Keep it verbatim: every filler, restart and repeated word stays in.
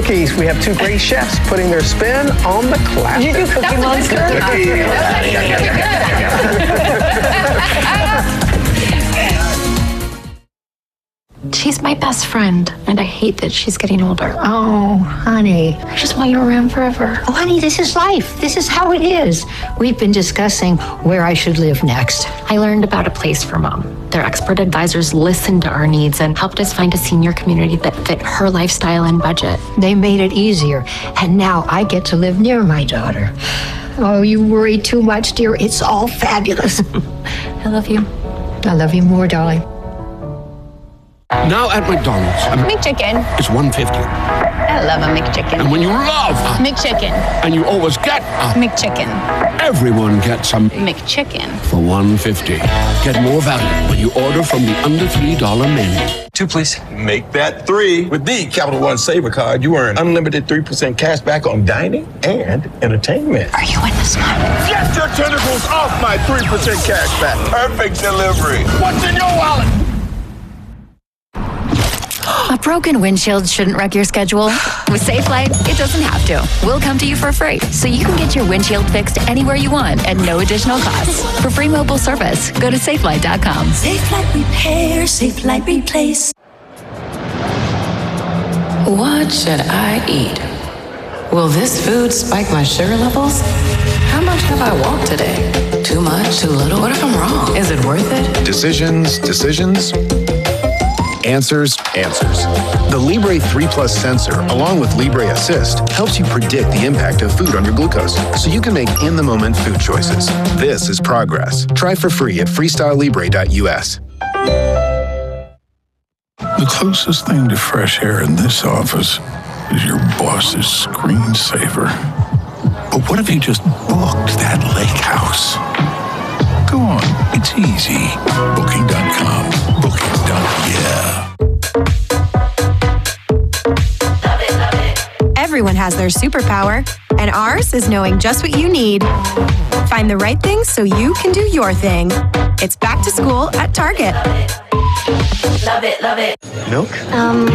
cookies. We have two great chefs putting their spin on the classic. Did you do Cookie Monster? She's my best friend, and I hate that she's getting older. Oh, honey. I just want you around forever. Oh, honey, this is life. This is how it is. We've been discussing where I should live next. I learned about a place for Mom. Their expert advisors listened to our needs and helped us find a senior community that fit her lifestyle and budget. They made it easier, and now I get to live near my daughter. Oh, you worry too much, dear. It's all fabulous. I love you. I love you more, darling. Now at McDonald's, a McChicken. It's one fifty. I love a McChicken. And when you love a McChicken. and you always get a McChicken. everyone gets some McChicken. for one fifty. Get more value when you order from the under three dollar menu. Two, please. Make that three. With the Capital One Saver Card, you earn unlimited three percent cash back on dining and entertainment. Are you in this one? Get your tentacles off my three percent cash back. Perfect delivery. What's in your wallet? A broken windshield shouldn't wreck your schedule. With Safelite, it doesn't have to. We'll come to you for free, so you can get your windshield fixed anywhere you want at no additional cost. For free mobile service, go to safelite dot com. Safelite Repair, Safelite Replace. What should I eat? Will this food spike my sugar levels? How much have I walked today? Too much? Too little? What if I'm wrong? Is it worth it? Decisions, decisions. Answers, answers. The Libre three Plus sensor, along with Libre Assist, helps you predict the impact of food on your glucose, so you can make in-the-moment food choices. This is progress. Try for free at freestyle libre dot U S. The closest thing to fresh air in this office is your boss's screensaver. But what if he just booked that lake house? Go on, it's easy. Booking dot com. Booking. Yeah. Everyone has their superpower, and ours is knowing just what you need. Find the right things so you can do your thing. It's back to school at Target. Love it, love it. Milk? Um...